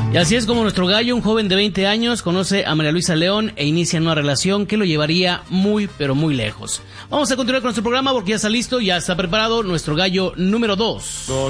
Y así es como nuestro gallo, un joven de 20 años, conoce a María Luisa León e inicia una relación que lo llevaría muy, pero muy lejos. Vamos a continuar con nuestro programa porque ya está listo, ya está preparado nuestro gallo número 2.